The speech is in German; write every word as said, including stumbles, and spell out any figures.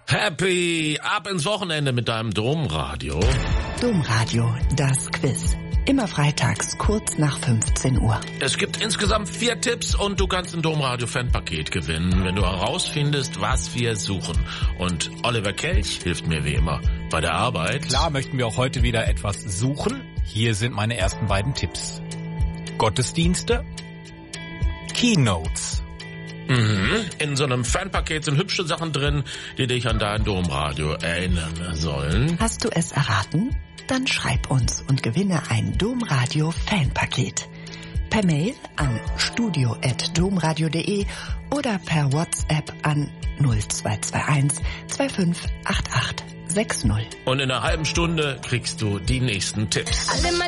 Happy! Ab ins Wochenende mit deinem Domradio. Domradio, das Quiz. Immer freitags, kurz nach fünfzehn Uhr. Es gibt insgesamt vier Tipps und du kannst ein Domradio-Fanpaket gewinnen, wenn du herausfindest, was wir suchen. Und Oliver Kelch hilft mir wie immer bei der Arbeit. Klar möchten wir auch heute wieder etwas suchen. Hier sind meine ersten beiden Tipps. Gottesdienste, Keynotes. Mhm. In so einem Fanpaket sind hübsche Sachen drin, die dich an dein Domradio erinnern sollen. Hast du es erraten? Dann schreib uns und gewinne ein Domradio-Fanpaket. Per Mail an studio at domradio punkt de oder per WhatsApp an null zwei zwei eins zwei fünf acht acht sechs null. Und in einer halben Stunde kriegst du die nächsten Tipps. Alle